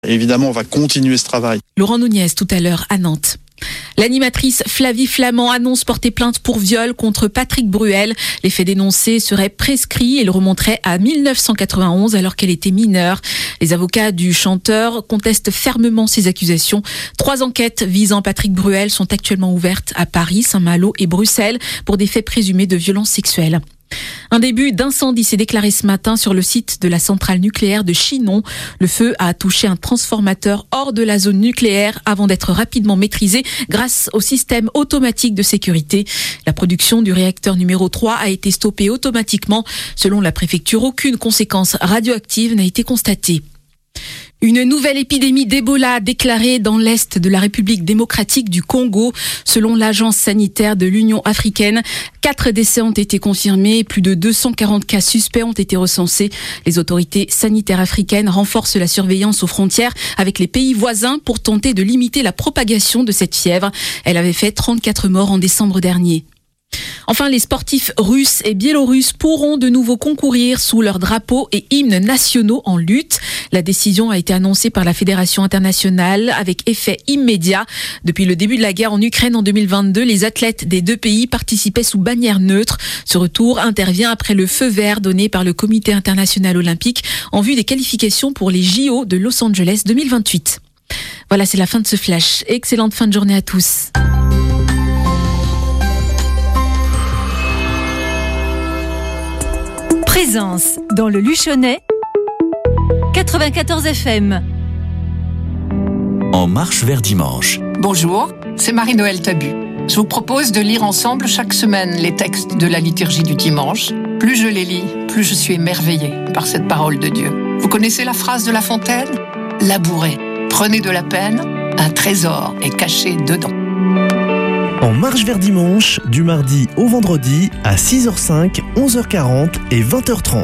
Évidemment, on va continuer ce travail. Laurent Nunez, tout à l'heure, à Nantes. L'animatrice Flavie Flamand annonce porter plainte pour viol contre Patrick Bruel. Les faits dénoncés seraient prescrits et le remonteraient à 1991 alors qu'elle était mineure. Les avocats du chanteur contestent fermement ces accusations. 3 enquêtes visant Patrick Bruel sont actuellement ouvertes à Paris, Saint-Malo et Bruxelles pour des faits présumés de violences sexuelles. Un début d'incendie s'est déclaré ce matin sur le site de la centrale nucléaire de Chinon. Le feu a touché un transformateur hors de la zone nucléaire avant d'être rapidement maîtrisé grâce au système automatique de sécurité. La production du réacteur numéro 3 a été stoppée automatiquement. Selon la préfecture, aucune conséquence radioactive n'a été constatée. Une nouvelle épidémie d'Ebola déclarée dans l'est de la République démocratique du Congo. Selon l'agence sanitaire de l'Union africaine, 4 décès ont été confirmés, plus de 240 cas suspects ont été recensés. Les autorités sanitaires africaines renforcent la surveillance aux frontières avec les pays voisins pour tenter de limiter la propagation de cette fièvre. Elle avait fait 34 morts en décembre dernier. Enfin, les sportifs russes et biélorusses pourront de nouveau concourir sous leurs drapeaux et hymnes nationaux en lutte. La décision a été annoncée par la Fédération internationale avec effet immédiat. Depuis le début de la guerre en Ukraine en 2022, les athlètes des 2 pays participaient sous bannière neutre. Ce retour intervient après le feu vert donné par le Comité international olympique en vue des qualifications pour les JO de Los Angeles 2028. Voilà, c'est la fin de ce flash. Excellente fin de journée à tous. Présence dans le Luchonnais, 94 FM. En marche vers dimanche. Bonjour, c'est Marie-Noël Tabu. Je vous propose de lire ensemble chaque semaine les textes de la liturgie du dimanche. Plus je les lis, plus je suis émerveillée par cette parole de Dieu. Vous connaissez la phrase de La Fontaine ? Labourez, prenez de la peine, un trésor est caché dedans. En marche vers dimanche, du mardi au vendredi à 6h05, 11h40 et 20h30.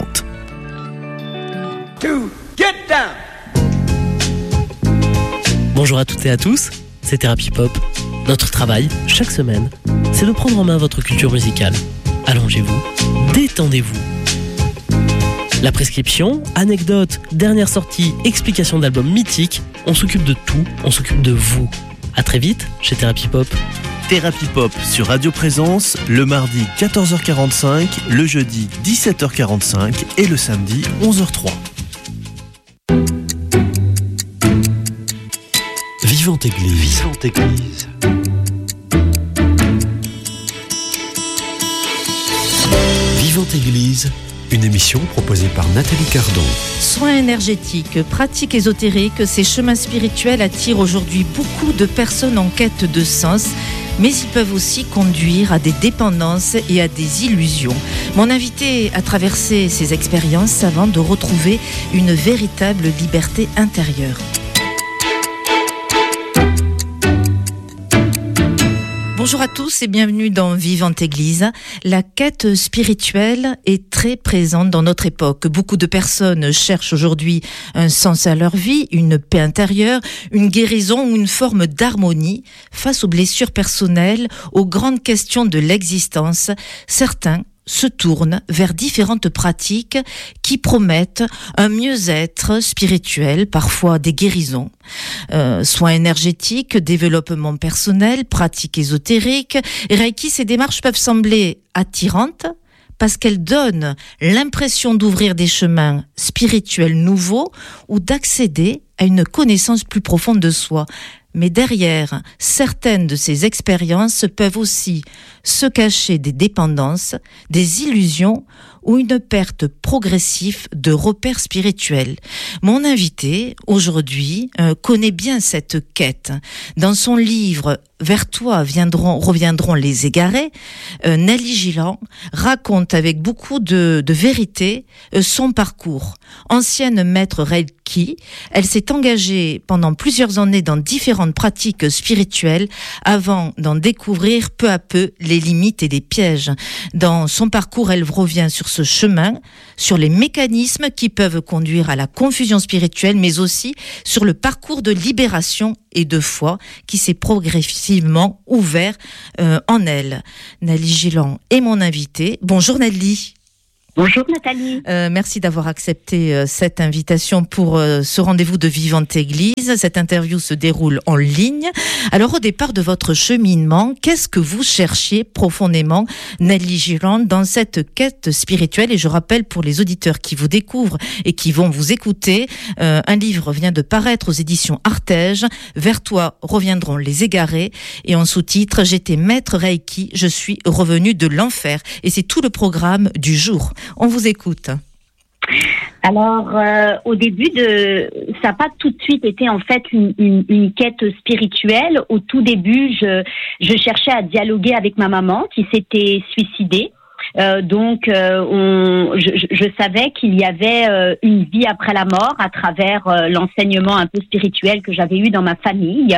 Bonjour à toutes et à tous, c'est Thérapie Pop. Notre travail, chaque semaine, c'est de prendre en main votre culture musicale. Allongez-vous, détendez-vous. La prescription, anecdotes, dernière sortie, explication d'albums mythiques, on s'occupe de tout, on s'occupe de vous. À très vite chez Thérapie Pop. Thérapie Pop sur Radio Présence, le mardi 14h45, le jeudi 17h45 et le samedi 11h03. Vivante Église. Vivante Église. Vivante Église, une émission proposée par Nathalie Cardon. Soins énergétiques, pratiques ésotériques, ces chemins spirituels attirent aujourd'hui beaucoup de personnes en quête de sens, mais ils peuvent aussi conduire à des dépendances et à des illusions. Mon invité a traversé ces expériences avant de retrouver une véritable liberté intérieure. Bonjour à tous et bienvenue dans Vivante Église. La quête spirituelle est très présente dans notre époque. Beaucoup de personnes cherchent aujourd'hui un sens à leur vie, une paix intérieure, une guérison ou une forme d'harmonie face aux blessures personnelles, aux grandes questions de l'existence. Certains se tournent vers différentes pratiques qui promettent un mieux-être spirituel, parfois des guérisons, soins énergétiques, développement personnel, pratiques ésotériques. Reiki, ces démarches peuvent sembler attirantes parce qu'elles donnent l'impression d'ouvrir des chemins spirituels nouveaux ou d'accéder à une connaissance plus profonde de soi. Mais derrière certaines de ces expériences peuvent aussi se cacher des dépendances, des illusions ou une perte progressive de repères spirituels. Mon invité, aujourd'hui, connaît bien cette quête. Dans son livre « Vers toi reviendront les égarés », Nelly Gillan raconte avec beaucoup de vérité son parcours. Ancienne maître Reiki, elle s'est engagée pendant plusieurs années dans différentes pratiques spirituelles avant d'en découvrir peu à peu les limites et les pièges. Dans son parcours, elle revient sur ce chemin, sur les mécanismes qui peuvent conduire à la confusion spirituelle, mais aussi sur le parcours de libération et de foi qui s'est progressivement ouvert en elle. Nelly Gillan est mon invitée. Bonjour Nelly. Bonjour Nathalie. Merci d'avoir accepté cette invitation pour ce rendez-vous de Vivante Église. Cette interview se déroule en ligne. Alors au départ de votre cheminement, qu'est-ce que vous cherchiez profondément, Nelly Girande, dans cette quête spirituelle? Et je rappelle pour les auditeurs qui vous découvrent et qui vont vous écouter, un livre vient de paraître aux éditions Artege, Vers toi reviendront les égarés, et en sous-titre, j'étais maître Reiki, je suis revenu de l'enfer. Et c'est tout le programme du jour. On vous écoute. Alors, au début, ça n'a pas tout de suite été en fait une quête spirituelle. Au tout début, je cherchais à dialoguer avec ma maman qui s'était suicidée. Donc, je savais qu'il y avait une vie après la mort à travers l'enseignement un peu spirituel que j'avais eu dans ma famille.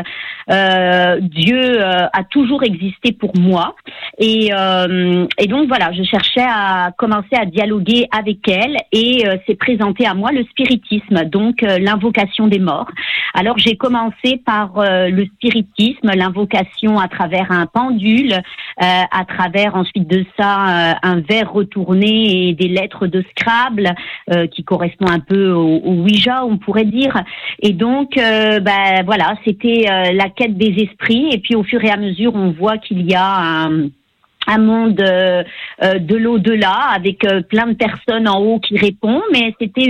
Dieu a toujours existé pour moi, et donc voilà, je cherchais à commencer à dialoguer avec elle, et s'est présenté à moi le spiritisme, donc l'invocation des morts. Alors j'ai commencé par le spiritisme, l'invocation à travers un pendule, à travers ensuite de ça un verre retourné et des lettres de Scrabble qui correspond un peu au Ouija, on pourrait dire. Et donc, voilà, c'était la quête des esprits. Et puis, au fur et à mesure, on voit qu'il y a un monde de l'au-delà avec plein de personnes en haut qui répondent. Mais c'était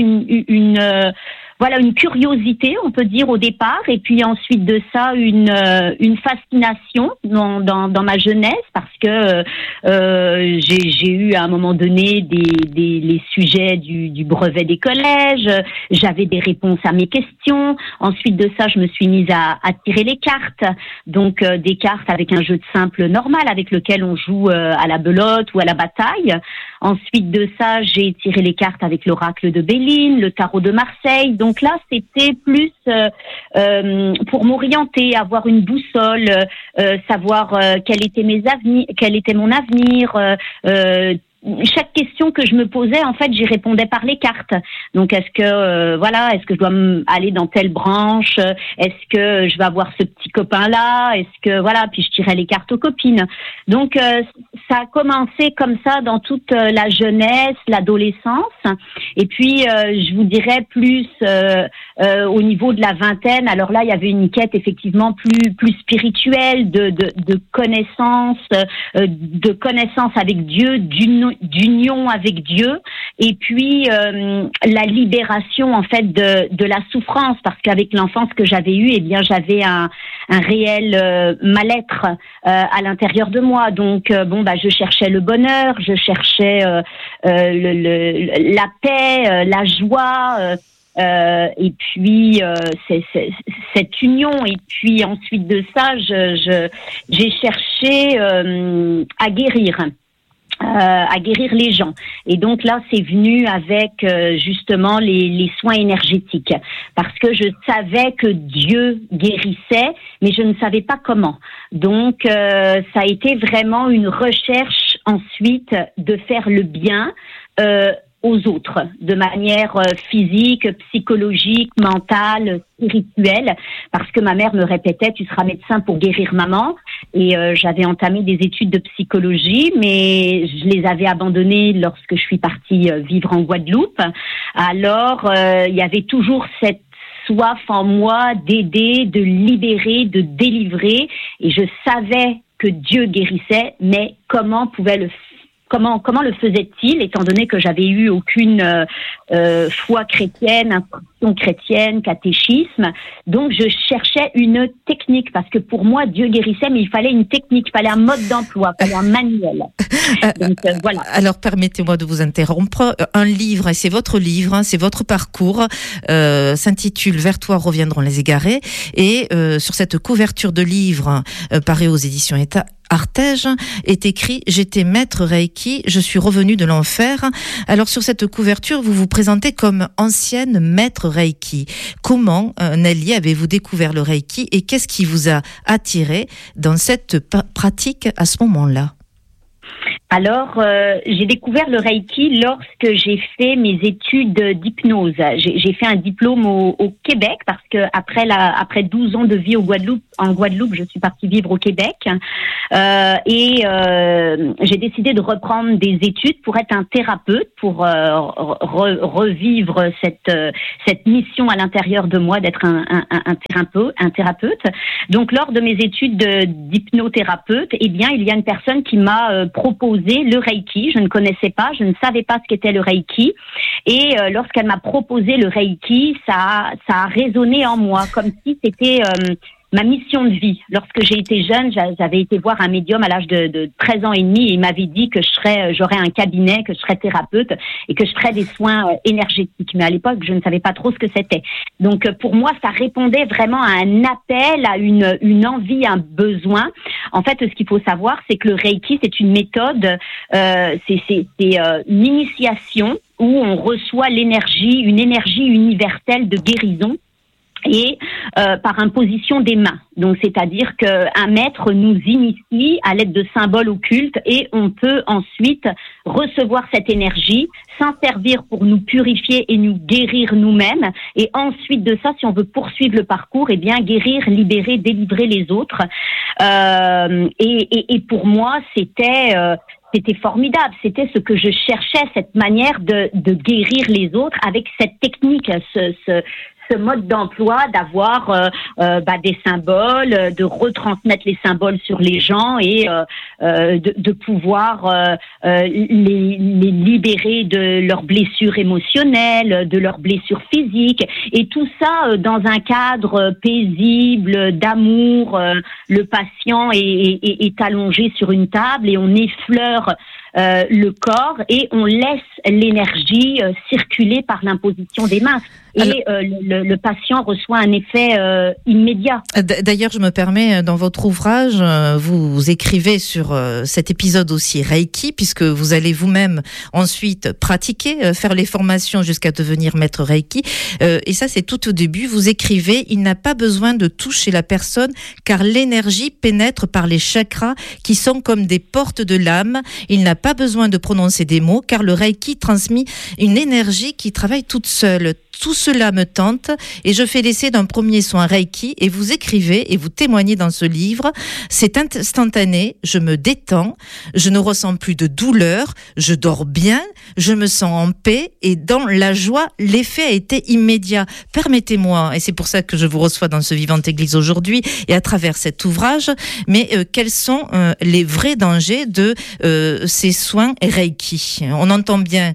une curiosité, on peut dire, au départ, et puis ensuite de ça, une fascination dans ma jeunesse, parce que j'ai eu à un moment donné les sujets du brevet des collèges, j'avais des réponses à mes questions. Ensuite de ça, je me suis mise à tirer les cartes, donc des cartes avec un jeu de simple normal avec lequel on joue à la belote ou à la bataille. Ensuite de ça, j'ai tiré les cartes avec l'oracle de Béline, le tarot de Marseille. Donc là, c'était plus pour m'orienter, avoir une boussole, savoir quel était mon avenir. Chaque question que je me posais, en fait, j'y répondais par les cartes. Donc, est-ce que je dois aller dans telle branche? Est-ce que je vais avoir ce petit copain-là? Puis je tirais les cartes aux copines. Donc, ça a commencé comme ça dans toute la jeunesse, l'adolescence. Et puis, je vous dirais plus au niveau de la vingtaine. Alors là, il y avait une quête effectivement plus spirituelle, de connaissance avec Dieu, d'union avec Dieu, et puis la libération en fait de la souffrance, parce qu'avec l'enfance que j'avais eue, j'avais un réel mal-être à l'intérieur de moi. Donc je cherchais le bonheur, je cherchais la paix, la joie. Et puis cette union, et puis ensuite de ça, j'ai cherché à guérir les gens. Et donc là, c'est venu avec justement les soins énergétiques, parce que je savais que Dieu guérissait, mais je ne savais pas comment. Donc ça a été vraiment une recherche ensuite de faire le bien aux autres, de manière physique, psychologique, mentale, spirituelle, parce que ma mère me répétait, tu seras médecin pour guérir maman, et j'avais entamé des études de psychologie, mais je les avais abandonnées lorsque je suis partie vivre en Guadeloupe. Alors, il y avait toujours cette soif en moi d'aider, de libérer, de délivrer, et je savais que Dieu guérissait, mais comment le faisait-il, étant donné que j'avais eu aucune foi chrétienne, instruction chrétienne, catéchisme. Donc je cherchais une technique, parce que pour moi Dieu guérissait, mais il fallait une technique, il fallait un mode d'emploi, il fallait un manuel. Donc voilà. Alors permettez-moi de vous interrompre. Un livre, et c'est votre livre, hein, c'est votre parcours, s'intitule Vers toi reviendront les égarés, et sur cette couverture de livre paru aux éditions Artege est écrit « J'étais maître Reiki, je suis revenu de l'enfer ». Alors sur cette couverture, vous vous présentez comme ancienne maître Reiki. Comment, Nelly, avez-vous découvert le Reiki, et qu'est-ce qui vous a attiré dans cette pratique à ce moment-là ? Alors, j'ai découvert le Reiki lorsque j'ai fait mes études d'hypnose. J'ai fait un diplôme au Québec parce que après 12 ans de vie en Guadeloupe, je suis partie vivre au Québec. Et j'ai décidé de reprendre des études pour être un thérapeute, pour revivre cette mission à l'intérieur de moi d'être un thérapeute. Donc, lors de mes études d'hypnothérapeute, eh bien, il y a une personne qui m'a proposé le Reiki. Je ne connaissais pas, je ne savais pas ce qu'était le Reiki. Et lorsqu'elle m'a proposé le Reiki, ça a résonné en moi, comme si c'était ma mission de vie. Lorsque j'ai été jeune, j'avais été voir un médium à l'âge de 13 ans et demi et il m'avait dit que j'aurais un cabinet, que je serais thérapeute et que je ferais des soins énergétiques. Mais à l'époque, je ne savais pas trop ce que c'était. Donc, pour moi, ça répondait vraiment à un appel, à une envie, un besoin. En fait, ce qu'il faut savoir, c'est que le Reiki, c'est une méthode, c'est une initiation où on reçoit une énergie universelle de guérison. Et par imposition des mains. Donc, c'est-à-dire qu'un maître nous initie à l'aide de symboles occultes et on peut ensuite recevoir cette énergie, s'en servir pour nous purifier et nous guérir nous-mêmes. Et ensuite de ça, si on veut poursuivre le parcours, eh bien, guérir, libérer, délivrer les autres. Et pour moi, c'était formidable. C'était ce que je cherchais, cette manière de guérir les autres avec cette technique, ce mode d'emploi d'avoir des symboles, de retransmettre les symboles sur les gens et de pouvoir les libérer de leurs blessures émotionnelles, de leurs blessures physiques et tout ça dans un cadre paisible, d'amour. Le patient est allongé sur une table et on effleure le corps et on laisse l'énergie circuler par l'imposition des mains. Et le patient reçoit un effet immédiat. D'ailleurs, je me permets, dans votre ouvrage, vous écrivez sur cet épisode aussi Reiki, puisque vous allez vous-même ensuite pratiquer, faire les formations jusqu'à devenir maître Reiki. Et ça, c'est tout au début. Vous écrivez, il n'a pas besoin de toucher la personne, car l'énergie pénètre par les chakras qui sont comme des portes de l'âme. Il n'a pas besoin de prononcer des mots, car le Reiki transmet une énergie qui travaille toute seule. Tout cela me tente et je fais l'essai d'un premier soin Reiki et vous écrivez et vous témoignez dans ce livre. C'est instantané, je me détends, je ne ressens plus de douleur, je dors bien, je me sens en paix et dans la joie, l'effet a été immédiat. Permettez-moi, et c'est pour ça que je vous reçois dans ce Vivante Église aujourd'hui et à travers cet ouvrage, mais quels sont les vrais dangers de ces soins Reiki? On entend bien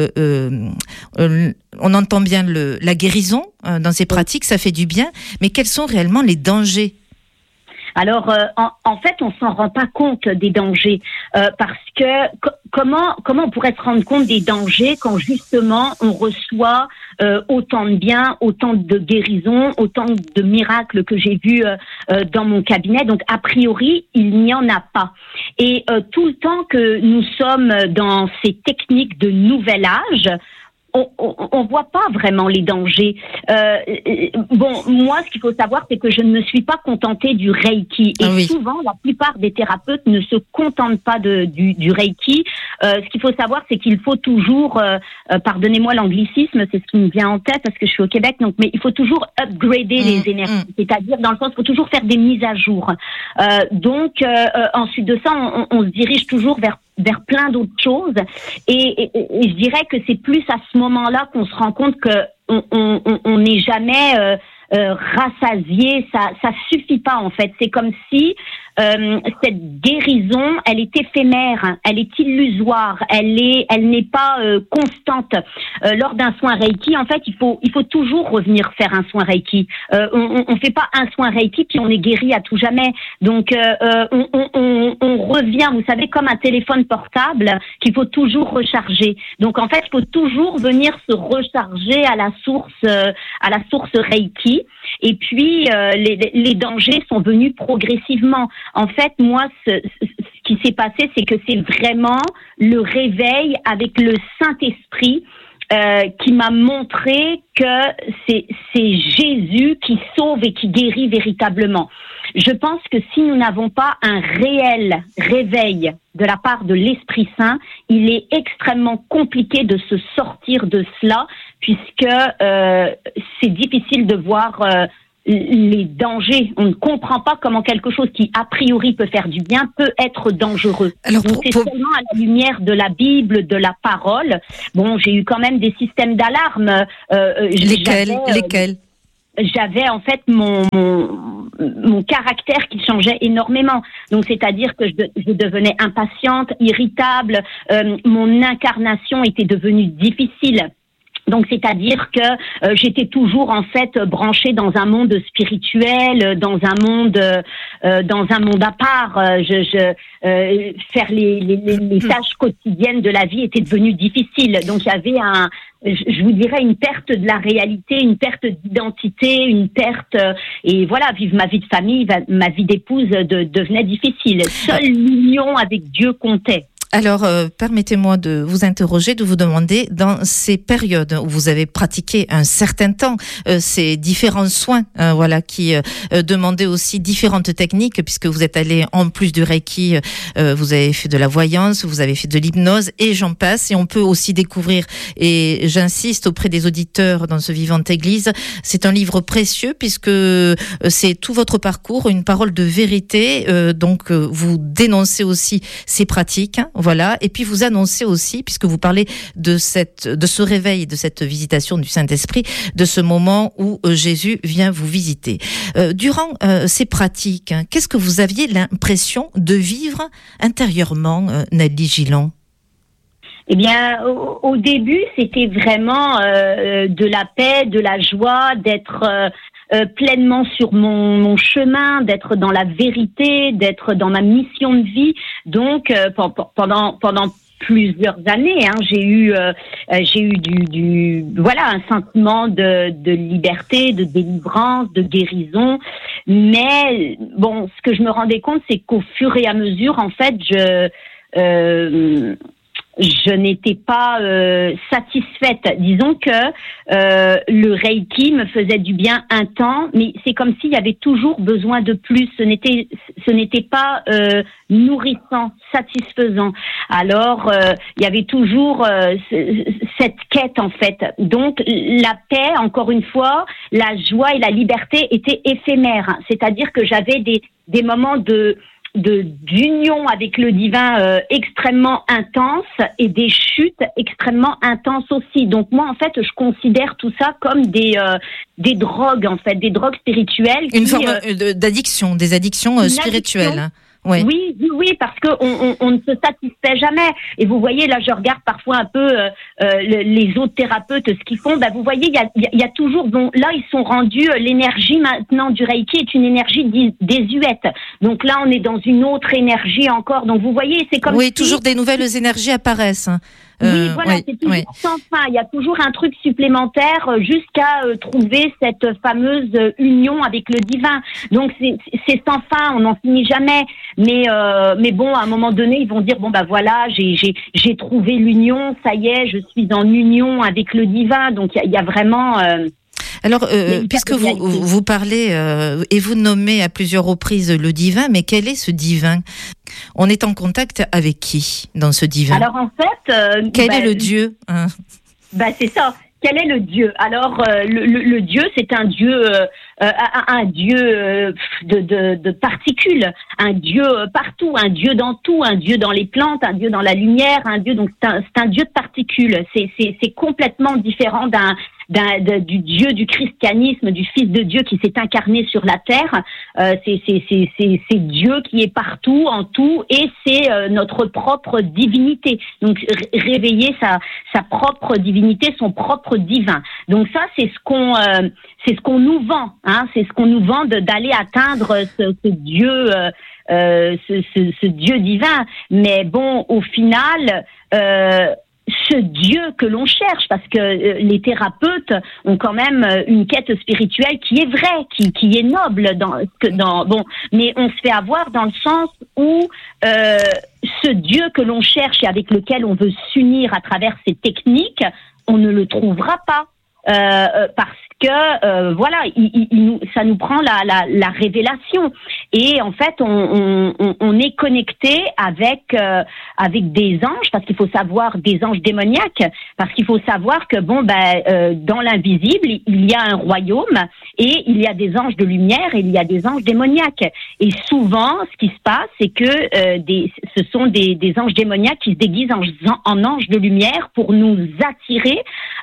la guérison dans ces pratiques, ça fait du bien, mais quels sont réellement les dangers? Alors, en fait, on s'en rend pas compte des dangers parce que comment on pourrait se rendre compte des dangers quand justement on reçoit autant de bien, autant de guérison, autant de miracles que j'ai vus dans mon cabinet. Donc, a priori, il n'y en a pas. Et tout le temps que nous sommes dans ces techniques de nouvel âge, on voit pas vraiment les dangers. Moi, ce qu'il faut savoir, c'est que je ne me suis pas contentée du Reiki. Et souvent, la plupart des thérapeutes ne se contentent pas du Reiki. Ce qu'il faut savoir, c'est qu'il faut toujours, pardonnez-moi l'anglicisme, c'est ce qui me vient en tête parce que je suis au Québec, mais il faut toujours upgrader les énergies. C'est-à-dire, dans le sens, il faut toujours faire des mises à jour. Ensuite de ça, on se dirige toujours vers plein d'autres choses et je dirais que c'est plus à ce moment-là qu'on se rend compte que on n'est jamais rassasié, ça suffit pas en fait. C'est comme si cette guérison, elle est éphémère, elle est illusoire, elle n'est pas constante. Lors d'un soin Reiki, en fait, il faut toujours revenir faire un soin Reiki. On fait pas un soin Reiki puis on est guéri à tout jamais. Donc on revient, vous savez, comme un téléphone portable qu'il faut toujours recharger. Donc en fait, il faut toujours venir se recharger à la source Reiki. Et puis les dangers sont venus progressivement. En fait, moi, ce qui s'est passé, c'est que c'est vraiment le réveil avec le Saint-Esprit qui m'a montré que c'est Jésus qui sauve et qui guérit véritablement. Je pense que si nous n'avons pas un réel réveil de la part de l'Esprit Saint, il est extrêmement compliqué de se sortir de cela, puisque c'est difficile de voir les dangers. On ne comprend pas comment quelque chose qui a priori peut faire du bien peut être dangereux. Alors, donc c'est seulement à la lumière de la Bible, de la parole. Bon, j'ai eu quand même des systèmes d'alarme. Lesquels J'avais en fait mon caractère qui changeait énormément. Donc c'est-à-dire que je devenais impatiente, irritable, mon incarnation était devenue difficile. Donc c'est-à-dire que j'étais toujours en fait branchée dans un monde spirituel, dans un monde à part. Faire les tâches quotidiennes de la vie était devenu difficile. Donc il y avait je vous dirais une perte de la réalité, une perte d'identité, une perte et voilà, vivre ma vie de famille, ma vie d'épouse devenait difficile. Seule l'union avec Dieu comptait. Alors, permettez-moi de vous interroger, de vous demander, dans ces périodes où vous avez pratiqué un certain temps ces différents soins, qui demandaient aussi différentes techniques, puisque vous êtes allé, en plus du Reiki, vous avez fait de la voyance, vous avez fait de l'hypnose, et j'en passe. Et on peut aussi découvrir, et j'insiste auprès des auditeurs dans ce Vivante Église, c'est un livre précieux, puisque c'est tout votre parcours, une parole de vérité. Donc, vous dénoncez aussi ces pratiques, voilà, et puis vous annoncez aussi, puisque vous parlez de ce réveil, de cette visitation du Saint-Esprit, de ce moment où Jésus vient vous visiter. Durant ces pratiques, qu'est-ce que vous aviez l'impression de vivre intérieurement, Nelly Gillon ? Eh bien, au début, c'était vraiment de la paix, de la joie, d'être pleinement sur mon chemin, d'être dans la vérité, d'être dans ma mission de vie. Donc, pendant plusieurs années, j'ai eu un sentiment de liberté, de délivrance, de guérison. Mais bon, ce que je me rendais compte, c'est qu'au fur et à mesure, en fait, je n'étais pas satisfaite. Disons que le Reiki me faisait du bien un temps, mais c'est comme s'il y avait toujours besoin de plus. Ce n'était pas nourrissant, satisfaisant. Alors, il y avait toujours cette quête, en fait. Donc, la paix, encore une fois, la joie et la liberté étaient éphémères. C'est-à-dire que j'avais des moments d'union avec le divin extrêmement intense et des chutes extrêmement intenses aussi. Donc moi, en fait, je considère tout ça comme des drogues, en fait, des drogues spirituelles. Une forme d'addiction, des addictions spirituelles. Ouais. Oui, parce que on ne se satisfait jamais. Et vous voyez, là, je regarde parfois un peu les autres thérapeutes, ce qu'ils font. Vous voyez, il y a toujours. Bon, là, ils sont rendus. L'énergie maintenant du Reiki est une énergie désuète. Donc là, on est dans une autre énergie encore. Donc vous voyez, c'est comme toujours des nouvelles énergies apparaissent. Oui, voilà, c'est toujours sans fin. Il y a toujours un truc supplémentaire jusqu'à trouver cette fameuse union avec le divin. Donc c'est sans fin, on n'en finit jamais. Mais bon, à un moment donné, ils vont dire voilà, j'ai trouvé l'union, ça y est, je suis en union avec le divin. Donc il y a vraiment. Alors, puisque vous parlez et vous nommez à plusieurs reprises le divin, mais quel est ce divin ? On est en contact avec qui dans ce divin ? Alors en fait... quel est le Dieu ? C'est ça. Quel est le Dieu ? Alors, le Dieu, c'est un Dieu de particules, un Dieu partout, un Dieu dans tout, un Dieu dans les plantes, un Dieu dans la lumière, un Dieu. Donc c'est un Dieu de particules. C'est complètement différent du Dieu du christianisme, du Fils de Dieu qui s'est incarné sur la terre. C'est Dieu qui est partout, en tout, et c'est notre propre divinité. Donc réveiller sa propre divinité, son propre divin. Donc ça, c'est ce qu'on nous vend, c'est ce qu'on nous vend d'aller atteindre ce Dieu, ce Dieu divin. Mais bon, au final, ce Dieu que l'on cherche, parce que les thérapeutes ont quand même une quête spirituelle qui est vraie, qui est noble, mais on se fait avoir dans le sens où ce Dieu que l'on cherche et avec lequel on veut s'unir à travers ces techniques, on ne le trouvera pas. Parce que voilà, ça nous prend la révélation, et en fait on est connecté avec des anges, parce qu'il faut savoir, des anges démoniaques, parce qu'il faut savoir que dans l'invisible il y a un royaume, et il y a des anges de lumière et il y a des anges démoniaques, et souvent ce qui se passe, c'est que ce sont des anges démoniaques qui se déguisent en anges de lumière pour nous attirer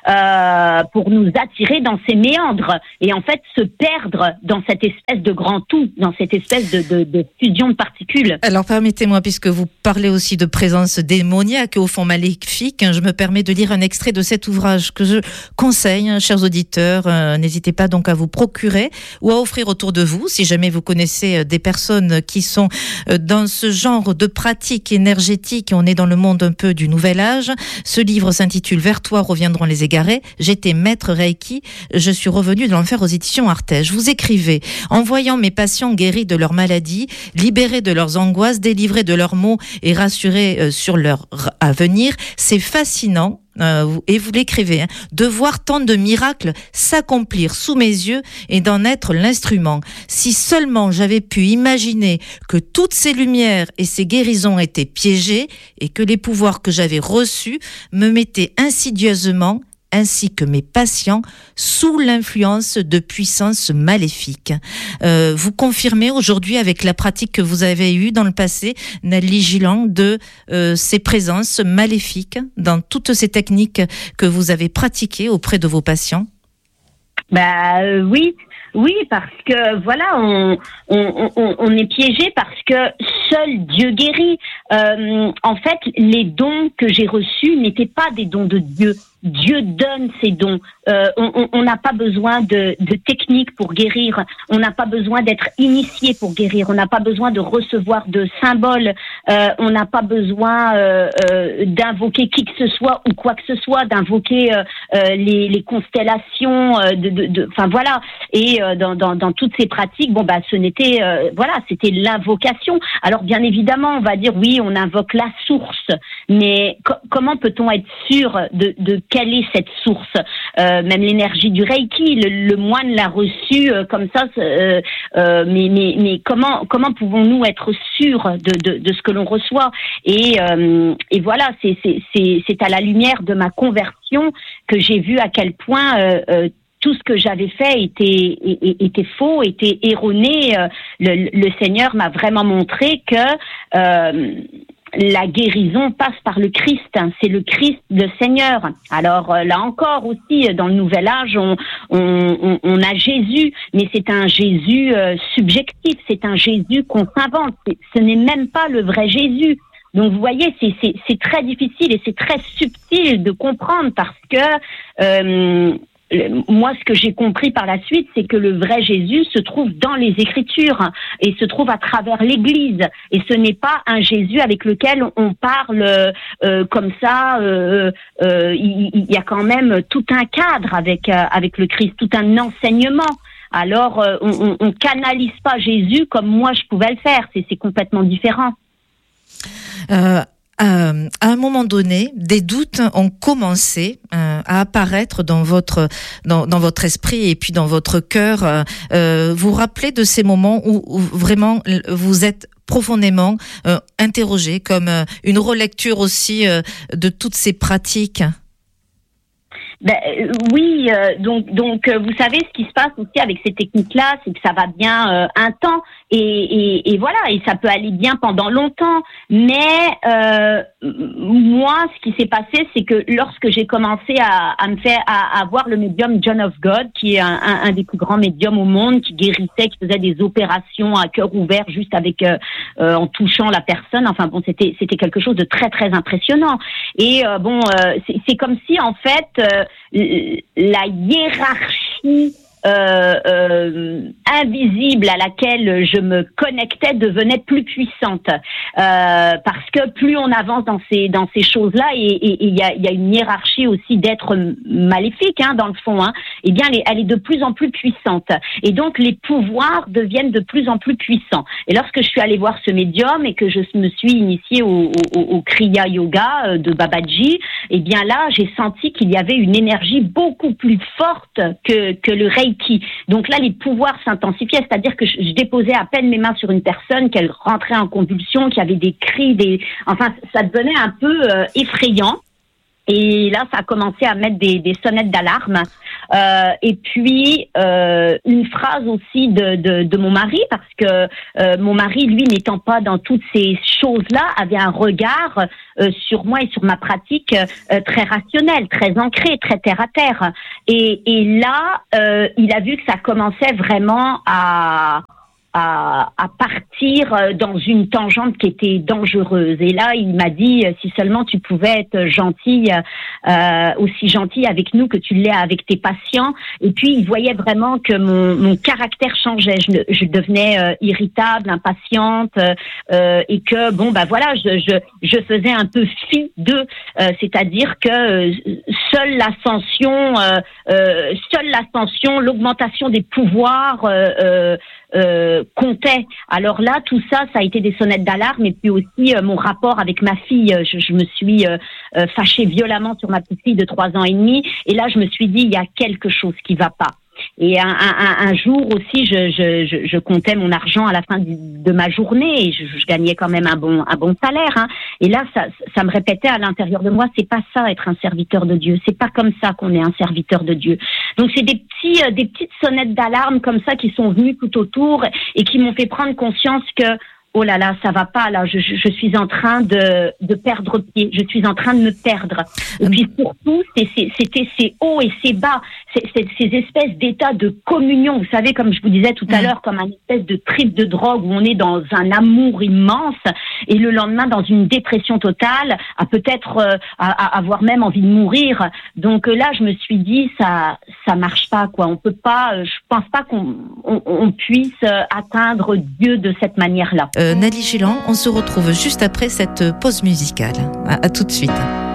dans ces méandres, et en fait se perdre dans cette espèce de grand tout, dans cette espèce de fusion de particules. Alors permettez-moi, puisque vous parlez aussi de présence démoniaque au fond maléfique, je me permets de lire un extrait de cet ouvrage que je conseille, chers auditeurs. N'hésitez pas donc à vous procurer ou à offrir autour de vous, si jamais vous connaissez des personnes qui sont dans ce genre de pratique énergétique. On est dans le monde un peu du nouvel âge. Ce livre s'intitule « Vers toi reviendront les égarés. J'étais maître Reiki. Je suis revenu de l'enfer » aux éditions Artege. Vous écrivez: en voyant mes patients guéris de leur maladie, libérés de leurs angoisses, délivrés de leurs maux et rassurés sur leur avenir, c'est fascinant. Et vous l'écrivez, de voir tant de miracles s'accomplir sous mes yeux et d'en être l'instrument. Si seulement j'avais pu imaginer que toutes ces lumières et ces guérisons étaient piégées, et que les pouvoirs que j'avais reçus me mettaient insidieusement, ainsi que mes patients, sous l'influence de puissances maléfiques. Vous confirmez aujourd'hui, avec la pratique que vous avez eue dans le passé, Nathalie Gilland, de ces présences maléfiques dans toutes ces techniques que vous avez pratiquées auprès de vos patients? Oui, parce que voilà, on est piégé parce que seul Dieu guérit. En fait, les dons que j'ai reçus n'étaient pas des dons de Dieu. Dieu donne ses dons. On n'a pas besoin de techniques pour guérir. On n'a pas besoin d'être initié pour guérir. On n'a pas besoin de recevoir de symboles. On n'a pas besoin d'invoquer qui que ce soit ou quoi que ce soit, d'invoquer les constellations. Enfin voilà. Et dans toutes ces pratiques, ce n'était c'était l'invocation. Alors bien évidemment, on va dire oui, on invoque la source, mais comment peut-on être sûr de quelle est cette source? Même l'énergie du Reiki, le moine l'a reçue comme ça, mais comment pouvons-nous être sûrs de ce que l'on reçoit? Et voilà, c'est à la lumière de ma conversion que j'ai vu à quel point tout ce que j'avais fait était faux, était erroné. Le Seigneur m'a vraiment montré que la guérison passe par le Christ. C'est le Christ, le Seigneur. Alors là encore aussi, dans le Nouvel Âge, on a Jésus, mais c'est un Jésus subjectif. C'est un Jésus qu'on s'invente. Ce n'est même pas le vrai Jésus. Donc vous voyez, c'est très difficile et c'est très subtil de comprendre, parce que moi, ce que j'ai compris par la suite, c'est que le vrai Jésus se trouve dans les Écritures et se trouve à travers l'Église. Et ce n'est pas un Jésus avec lequel on parle comme ça. Il y a quand même tout un cadre avec le Christ, tout un enseignement. Alors, on canalise pas Jésus comme moi je pouvais le faire. C'est complètement différent. À un moment donné, des doutes ont commencé à apparaître dans votre esprit et puis dans votre cœur. Vous vous rappelez de ces moments où vraiment vous êtes profondément interrogé, comme une relecture aussi de toutes ces pratiques? Oui, donc vous savez, ce qui se passe aussi avec ces techniques-là, c'est que ça va bien un temps, et voilà, et ça peut aller bien pendant longtemps. Mais moi, ce qui s'est passé, c'est que lorsque j'ai commencé à voir le médium John of God, qui est un des plus grands médiums au monde, qui guérissait, qui faisait des opérations à cœur ouvert, juste avec en touchant la personne. Enfin bon, c'était quelque chose de très très impressionnant. Et c'est comme si en fait la hiérarchie invisible à laquelle je me connectais devenait plus puissante, parce que plus on avance dans ces choses-là, et il y a une hiérarchie aussi d'êtres maléfiques, dans le fond, eh bien elle est de plus en plus puissante, et donc les pouvoirs deviennent de plus en plus puissants. Et lorsque je suis allée voir ce médium et que je me suis initiée au Kriya Yoga de Babaji, eh bien là j'ai senti qu'il y avait une énergie beaucoup plus forte que le Reiki. Donc là, les pouvoirs s'intensifiaient, c'est-à-dire que je déposais à peine mes mains sur une personne, qu'elle rentrait en convulsion, qu'il y avait des cris, enfin, ça devenait un peu effrayant. Et là, ça a commencé à mettre des sonnettes d'alarme. Et puis, une phrase aussi de mon mari, parce que mon mari, lui, n'étant pas dans toutes ces choses-là, avait un regard sur moi et sur ma pratique très rationnel, très ancré, très terre à terre. Et là, il a vu que ça commençait vraiment à partir dans une tangente qui était dangereuse. Et là, il m'a dit, si seulement tu pouvais être gentille, aussi gentille avec nous que tu l'es avec tes patients. Et puis, il voyait vraiment que mon caractère changeait. Je devenais irritable, impatiente, et que, voilà, je faisais un peu fi d'eux. C'est-à-dire que seule l'ascension, l'augmentation des pouvoirs, comptait. Alors là, tout ça a été des sonnettes d'alarme, et puis aussi mon rapport avec ma fille. Je me suis fâchée violemment sur ma petite fille de 3 ans et demi, et là je me suis dit, il y a quelque chose qui va pas. Et un jour aussi, je comptais mon argent à la fin de ma journée, et je gagnais quand même un bon salaire. Et là, ça me répétait à l'intérieur de moi, c'est pas ça être un serviteur de Dieu, c'est pas comme ça qu'on est un serviteur de Dieu. Donc c'est des petites sonnettes d'alarme comme ça qui sont venues tout autour et qui m'ont fait prendre conscience que oh là là, ça va pas là, je suis en train de perdre pied, je suis en train de me perdre. Et puis surtout, c'était ces hauts et ces bas, ces espèces d'états de communion, vous savez, comme je vous disais tout à l'heure, comme un espèce de trip de drogue où on est dans un amour immense, et le lendemain dans une dépression totale, à peut-être à avoir même envie de mourir. Donc là, je me suis dit, ça marche pas, quoi. On peut pas, je pense pas qu'on puisse atteindre Dieu de cette manière-là. Nathalie Gélan, on se retrouve juste après cette pause musicale. À tout de suite.